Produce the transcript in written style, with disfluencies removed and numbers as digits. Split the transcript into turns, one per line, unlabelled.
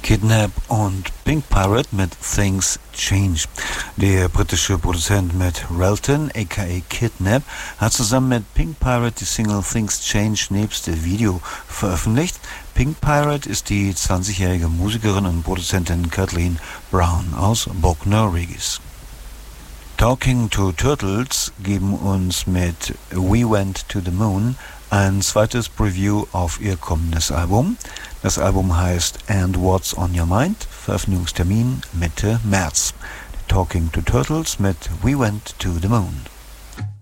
Kidnap und Pink Pirate mit Things Change. Der britische Produzent Matt Relton, aka Kidnap, hat zusammen mit Pink Pirate die Single Things Change nebst dem Video veröffentlicht. Pink Pirate ist die 20-jährige Musikerin und Produzentin Kathleen Brown aus Bognor Regis. Talking to Turtles geben uns mit We Went to the Moon ein zweites Preview auf ihr kommendes Album. Das Album heißt And What's on Your Mind, Veröffentlichungstermin Mitte März. Talking to Turtles mit We Went to the Moon.